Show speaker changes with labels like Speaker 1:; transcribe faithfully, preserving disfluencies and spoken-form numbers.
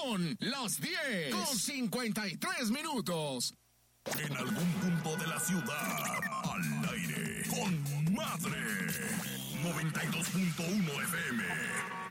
Speaker 1: Son las diez con cincuenta y tres minutos.
Speaker 2: En algún punto de la ciudad, al aire, con madre. noventa y dos punto uno F M.